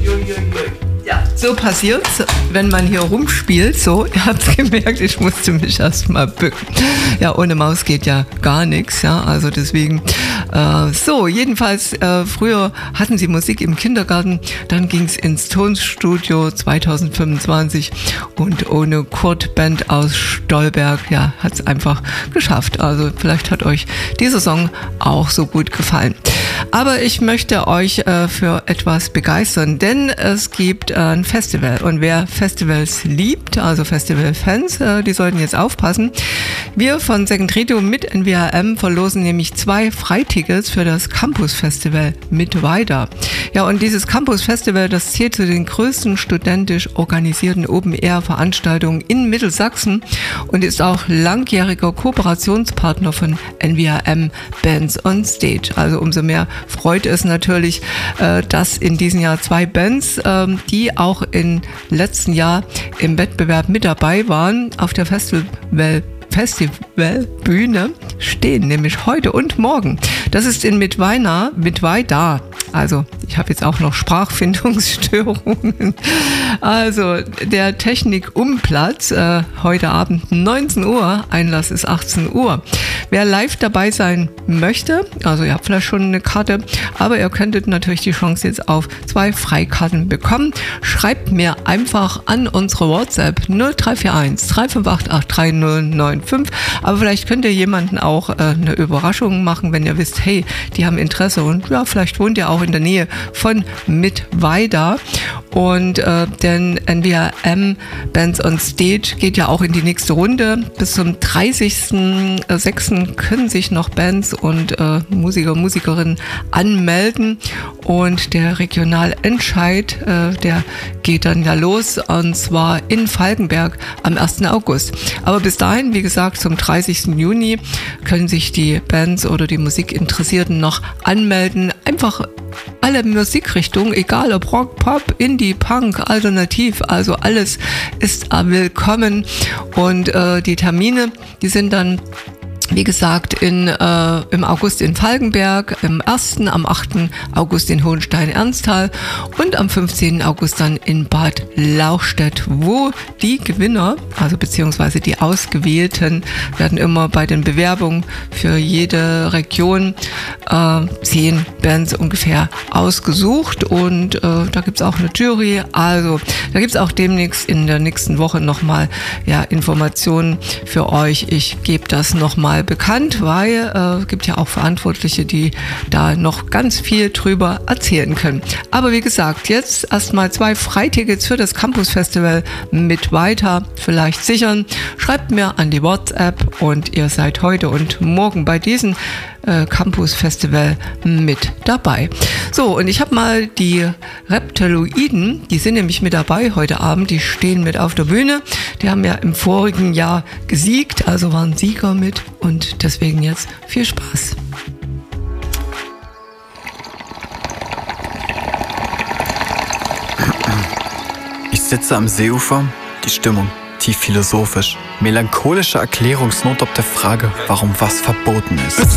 Ja, so passiert's, wenn man hier rumspielt. So, ihr habt's gemerkt, ich musste mich erstmal bücken. Ja, ohne Maus geht ja gar nichts, ja, also deswegen. So, jedenfalls, früher hatten sie Musik im Kindergarten, dann ging's ins Tonstudio 2025 und ohne Kurt Band aus Stolberg, ja, hat's einfach geschafft. Also vielleicht hat euch dieser Song auch so gut gefallen. Aber ich möchte euch für etwas begeistern, denn es gibt ein Festival und wer Festivals liebt, also Festivalfans, die sollten jetzt aufpassen. Wir von Second Radio mit NWRM verlosen nämlich 2 Freitickets für das Campus Festival mit Weida. Ja, und dieses Campus Festival, das zählt zu den größten studentisch organisierten Open-Air-Veranstaltungen in Mittelsachsen und ist auch langjähriger Kooperationspartner von NWRM Bands on Stage. Also umso mehr freut es natürlich, dass in diesem Jahr 2 Bands, die auch im letzten Jahr im Wettbewerb mit dabei waren, auf der Festivalbühne stehen, nämlich heute und morgen. Das ist in Mittweida. Also, ich habe jetzt auch noch Sprachfindungsstörungen. Also, der Technik-Umplatz, heute Abend 19 Uhr, Einlass ist 18 Uhr. Wer live dabei sein möchte, also ihr habt vielleicht schon eine Karte, aber ihr könntet natürlich die Chance jetzt auf 2 Freikarten bekommen. Schreibt mir einfach an unsere WhatsApp 0341 3588 3095. Aber vielleicht könnt ihr jemanden auch eine Überraschung machen, wenn ihr wisst, hey, die haben Interesse und ja, vielleicht wohnt ihr auch in der Nähe von Mittweida. Und denn NWRM Bands on Stage geht ja auch in die nächste Runde. Bis zum 30.06. können sich noch Bands und Musikerinnen anmelden. Und der Regionalentscheid, der geht dann ja los, und zwar in Falkenberg am 1. August. Aber bis dahin, wie gesagt, zum 30. Juni können sich die Bands oder die Musikinteressierten noch anmelden. Einfach alle Musikrichtungen, egal ob Rock, Pop, Indie, Punk, Alternativ, also alles ist willkommen. Und die Termine, die sind dann, wie gesagt, im August in Falkenberg, am 1., am 8. August in Hohenstein-Ernsthal und am 15. August dann in Bad Lauchstädt, wo die Gewinner, also beziehungsweise die Ausgewählten, werden immer bei den Bewerbungen für jede Region 10 Bands ungefähr ausgesucht und da gibt's auch eine Jury, also da gibt's auch demnächst in der nächsten Woche nochmal Informationen für euch. Ich gebe das nochmal bekannt, weil es gibt ja auch Verantwortliche, die da noch ganz viel drüber erzählen können. Aber wie gesagt, jetzt erstmal 2 Freitickets für das Campus Festival mit Weida vielleicht sichern. Schreibt mir an die WhatsApp und ihr seid heute und morgen bei diesem Campus Festival mit dabei. So, und ich habe mal die Reptiloiden, die sind nämlich mit dabei heute Abend, die stehen mit auf der Bühne. Die haben ja im vorigen Jahr gesiegt, also waren Sieger mit und deswegen jetzt viel Spaß. Ich sitze am Seeufer, die Stimmung tief philosophisch. Melancholische Erklärungsnot ob der Frage, warum was verboten ist.